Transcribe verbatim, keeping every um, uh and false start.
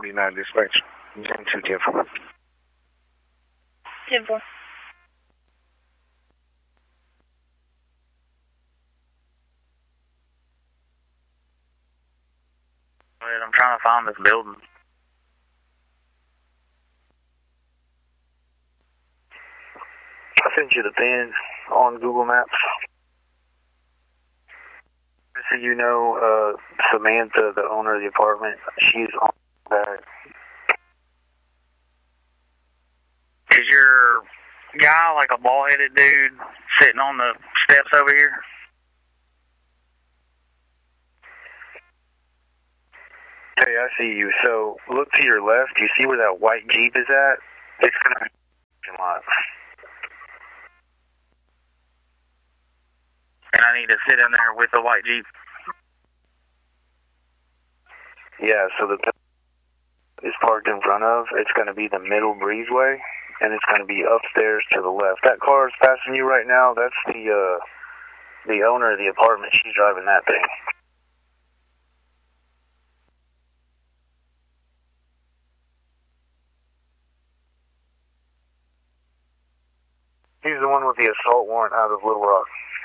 nine dispatch. ten two ten four. ten four. I'm trying to find this building. I sent you the pin on Google Maps. So you know, uh, Samantha, the owner of the apartment, she's on that. Is your guy like a bald-headed dude sitting on the steps over here? Hey, I see you. So look to your left. Do you see where that white Jeep is at? It's going to be a lot. And I need to sit in there with the white Jeep. Yeah, so the is parked in front of, it's going to be the middle breezeway, and it's going to be upstairs to the left. That car is passing you right now. That's the uh, the owner of the apartment. She's driving that thing. He's the one with the assault warrant out of Little Rock.